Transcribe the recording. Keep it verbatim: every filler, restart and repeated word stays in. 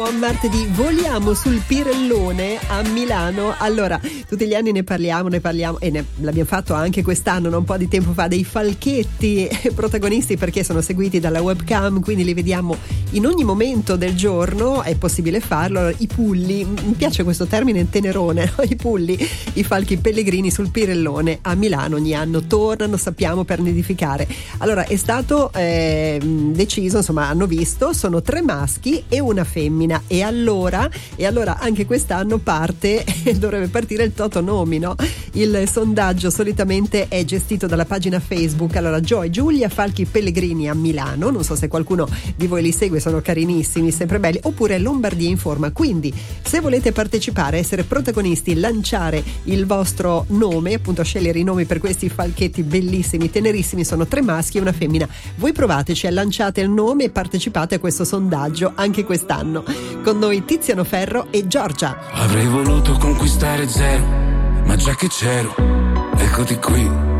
Martedì voliamo sul Pirellone a Milano. Allora, tutti gli anni ne parliamo, ne parliamo e ne, l'abbiamo fatto anche quest'anno, no? Un po' di tempo fa, dei falchetti protagonisti, perché sono seguiti dalla webcam, quindi li vediamo in ogni momento del giorno, è possibile farlo. Allora, i pulli, mi piace questo termine tenerone, no? I pulli, i falchi pellegrini sul Pirellone a Milano ogni anno tornano, sappiamo, per nidificare. Allora, è stato eh, deciso, insomma, hanno visto, sono tre maschi e una femmina. E allora, e allora anche quest'anno parte, dovrebbe partire il Totonomi, no? Il sondaggio solitamente è gestito dalla pagina Facebook. Allora, Gio e Giulia, falchi pellegrini a Milano, non so se qualcuno di voi li segue, sono carinissimi, sempre belli, oppure Lombardia in forma. Quindi, se volete partecipare, essere protagonisti, lanciare il vostro nome, appunto scegliere i nomi per questi falchetti bellissimi, tenerissimi, sono tre maschi e una femmina. Voi provateci, lanciate il nome e partecipate a questo sondaggio anche quest'anno. Con noi Tiziano Ferro e Giorgia. Avrei voluto conquistare zero, ma già che c'ero, eccoti qui.